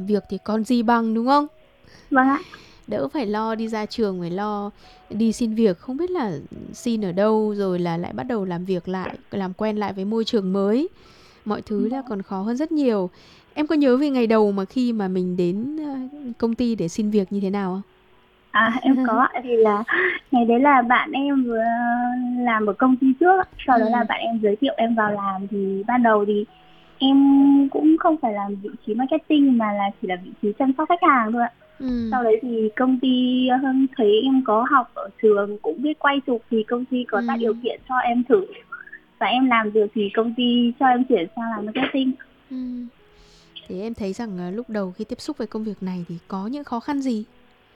việc thì còn gì bằng, đúng không? Vâng ạ. Đỡ phải lo đi ra trường, phải lo đi xin việc, không biết là xin ở đâu, rồi là lại bắt đầu làm việc lại, làm quen lại với môi trường mới. Mọi thứ là còn khó hơn rất nhiều. Em có nhớ về ngày đầu mà khi mà mình đến công ty để xin việc như thế nào không? Em có ạ. Thì là ngày đấy là bạn em vừa làm ở công ty trước ạ. Sau đó là Ừ, bạn em giới thiệu em vào làm. Thì ban đầu thì em cũng không phải làm vị trí marketing mà là chỉ là vị trí chăm sóc khách hàng thôi ạ. ừ, Sau đấy thì công ty thấy em có học ở trường, cũng biết quay chụp, thì công ty có tạo điều ừ, kiện cho em thử, và em làm được thì công ty cho em chuyển sang làm marketing. ừ. Thế em thấy rằng lúc đầu khi tiếp xúc với công việc này thì có những khó khăn gì?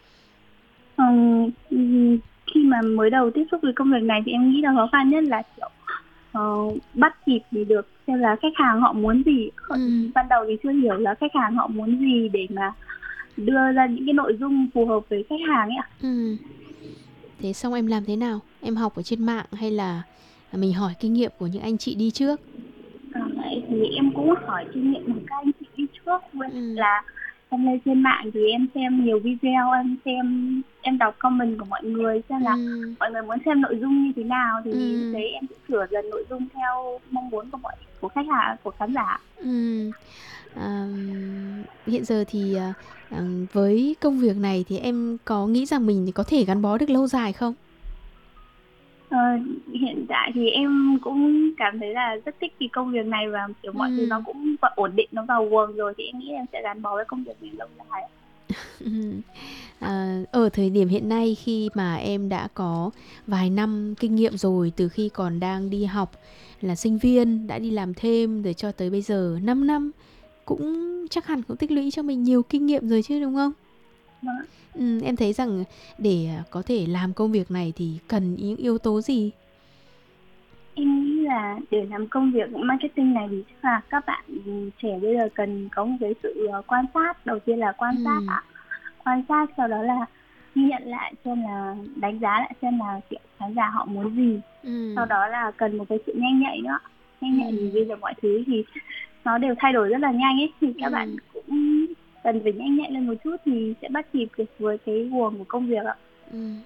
Khi mà mới đầu tiếp xúc với công việc này thì em nghĩ là khó khăn nhất là kiểu ờ, bắt kịp thì được xem là khách hàng họ muốn gì. Ừ, Ban đầu thì chưa hiểu là khách hàng họ muốn gì để mà đưa ra những cái nội dung phù hợp với khách hàng ấy ạ. ừ. Thế xong em làm thế nào? Em học ở trên mạng hay là mình hỏi kinh nghiệm của những anh chị đi trước? Đấy, thì em cũng hỏi kinh nghiệm của các anh chị đi trước, với Ừ, là em lên trên mạng thì em xem nhiều video, em đọc comment của mọi người xem là ừ, mọi người muốn xem nội dung như thế nào, thì lúc ừ, đấy em sẽ sửa dần nội dung theo mong muốn của khách hàng, của khán giả. ừ. Hiện giờ thì với công việc này thì em có nghĩ rằng mình thì có thể gắn bó được lâu dài không? Ờ, Hiện tại thì em cũng cảm thấy là rất thích cái công việc này, và kiểu mọi thứ nó Ừ. cũng ổn định, nó vào guồng rồi, thì em nghĩ em sẽ gắn bó với công việc này lâu dài. Ở thời điểm hiện nay khi mà em đã có vài năm kinh nghiệm rồi, từ khi còn đang đi học là sinh viên, đã đi làm thêm rồi cho tới bây giờ 5 năm, cũng chắc hẳn cũng tích lũy cho mình nhiều kinh nghiệm rồi chứ, đúng không? Vâng. Em thấy rằng để có thể làm công việc này thì cần những yếu tố gì? Em nghĩ là để làm công việc marketing này thì chắc là các bạn trẻ bây giờ cần có một cái sự quan sát. Đầu tiên là quan sát Ừm, ạ. Quan sát, sau đó là ghi nhận lại xem là, đánh giá lại xem là kiểu khán giả họ muốn gì. Sau ừm, đó là cần một cái sự nhanh nhạy nữa. Nhanh nhạy thì ừm, bây giờ mọi thứ thì nó đều thay đổi rất là nhanh ấy, thì các bạn ừm, cũng cần phải nhanh nhạy lên một chút thì sẽ bắt kịp được với cái guồng của công việc ạ. ừm.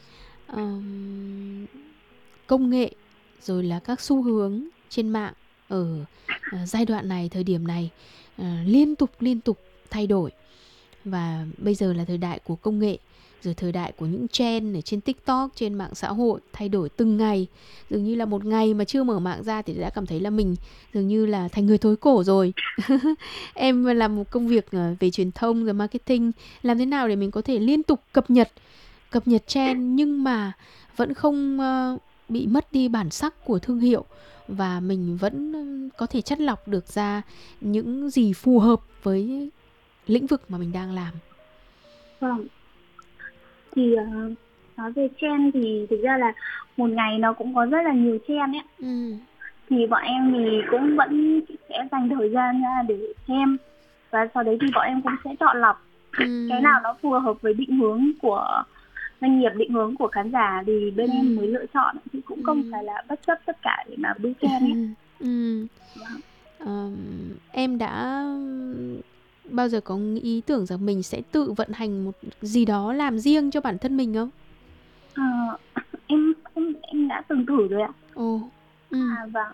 Ờm, Công nghệ rồi là các xu hướng trên mạng ở giai đoạn này, thời điểm này liên tục thay đổi, và bây giờ là thời đại của công nghệ, rồi thời đại của những trend ở trên TikTok, trên mạng xã hội thay đổi từng ngày. Dường như là một ngày mà chưa mở mạng ra thì đã cảm thấy là mình dường như là thành người thối cổ rồi. Em làm một công việc về truyền thông rồi marketing, làm thế nào để mình có thể liên tục cập nhật trend nhưng mà vẫn không bị mất đi bản sắc của thương hiệu, và mình vẫn có thể chắt lọc được ra những gì phù hợp với lĩnh vực mà mình đang làm. Vâng. Thì nói về trend thì thực ra là một ngày nó cũng có rất là nhiều trend ấy. Ừ, Thì bọn em thì cũng vẫn sẽ dành thời gian ra để xem, và sau đấy thì bọn em cũng sẽ chọn lọc cái ừ, nào nó phù hợp với định hướng của doanh nghiệp, định hướng của khán giả, thì bên em mới ừ, lựa chọn, chứ cũng không ừ, phải là bất chấp tất cả để mà đu trend ấy. ừ. Vâng. Em đã bao giờ có ý tưởng rằng mình sẽ tự vận hành một gì đó làm riêng cho bản thân mình không? Ờ, em đã từng thử rồi ạ. Ồ, ừ. Vâng.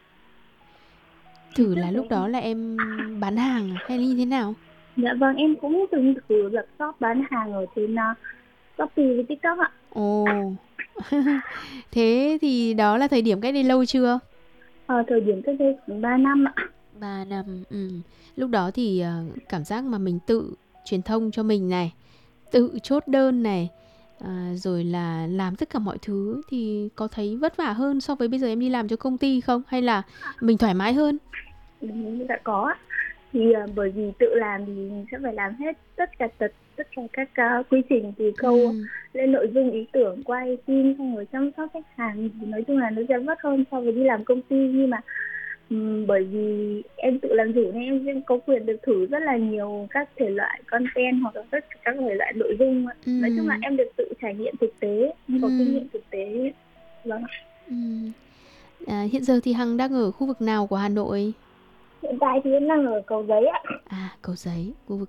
Thì Thử trước là lúc đấy đó là em bán hàng hay là như thế nào? dạ vâng, em cũng từng thử lập shop bán hàng ở trên Shopee với TikTok ạ. Ồ. Thế thì đó là thời điểm cách đây lâu chưa? Thời điểm cách đây khoảng 3 năm ạ. 3 năm. Lúc đó thì cảm giác mà mình tự truyền thông cho mình này, tự chốt đơn này, rồi là làm tất cả mọi thứ thì có thấy vất vả hơn so với bây giờ em đi làm cho công ty không? Hay là mình thoải mái hơn? Dạ có ạ. Thì bởi vì tự làm thì mình sẽ phải làm hết tất cả các quy trình, từ khâu Ừm, lên nội dung, ý tưởng, quay phim, xong rồi chăm sóc khách hàng, thì nói chung là nó sẽ vất hơn so với đi làm công ty. Nhưng mà bởi vì em tự làm chủ nên em sẽ có quyền được thử rất là nhiều các thể loại content, hoặc là tất cả các thể loại nội dung ạ. Nói chung là ừm, em được tự trải nghiệm thực tế, em có kinh ừm, nghiệm thực tế. Vâng. ừm. Hiện giờ thì Hằng đang ở khu vực nào của Hà Nội? Hiện tại thì em đang ở Cầu Giấy ạ. Cầu Giấy, khu vực